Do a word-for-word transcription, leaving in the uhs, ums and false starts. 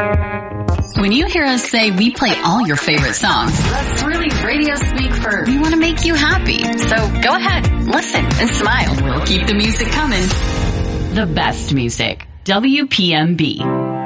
When you hear us say we play all your favorite songs, that's really radio speak for we want to make you happy. So go ahead, listen, and smile. We'll keep the music coming. The best music. W P M B.